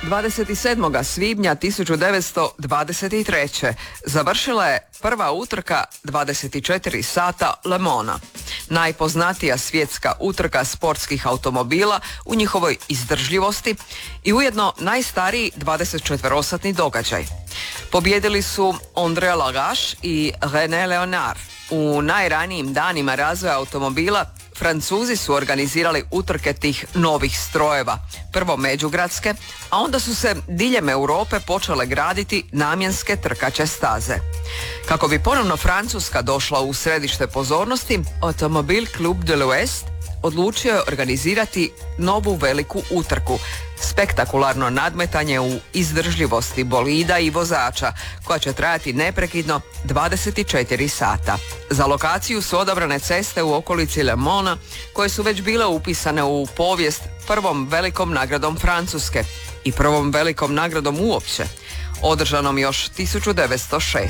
27. svibnja 1923. završila je prva utrka 24 sata Le Mans, najpoznatija svjetska utrka sportskih automobila u njihovoj izdržljivosti i ujedno najstariji 24-satni događaj. Pobijedili su André Lagache i René Léonard. U najranijim danima razvoja automobila Francuzi su organizirali utrke tih novih strojeva, prvo međugradske, a onda su se diljem Europe počele graditi namjenske trkaće staze. Kako bi ponovno Francuska došla u središte pozornosti, Automobile Club de l'Ouest odlučio je organizirati novu veliku utrku, spektakularno nadmetanje u izdržljivosti bolida i vozača, koja će trajati neprekidno 24 sata. Za lokaciju su odabrane ceste u okolici Le Mans, koje su već bile upisane u povijest prvom velikom nagradom Francuske i prvom velikom nagradom uopće, održanom još 1906.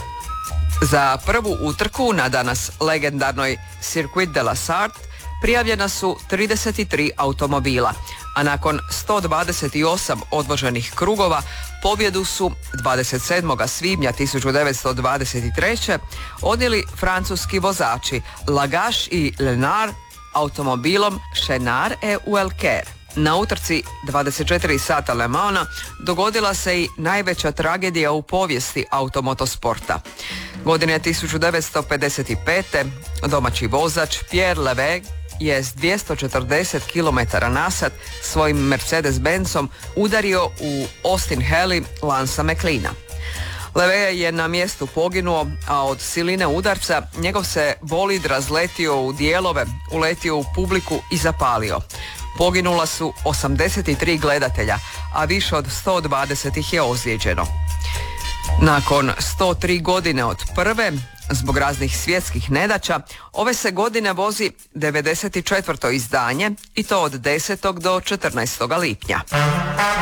Za prvu utrku na danas legendarnoj Circuit de la Sarthe prijavljena su 33 automobila, a nakon 128 odvoženih krugova pobjedu su 27. svibnja 1923. odnijeli francuski vozači Lagache i Léonard automobilom Chenard et Walker. Na utrci 24 sata Le Mans dogodila se i najveća tragedija u povijesti automotosporta. Godine 1955. domaći vozač Pierre Levegh je s 240 km na sat svojim Mercedes-Benzom udario u Austin Heli Lancea McLeana. Levegh je na mjestu poginuo, a od siline udarca njegov se bolid razletio u dijelove, uletio u publiku i zapalio. Poginula su 83 gledatelja, a više od 120 ih je ozlijeđeno. Nakon 103 godine od prve, zbog raznih svjetskih nedaća, ove se godine vozi 94. izdanje i to od 10. do 14. lipnja.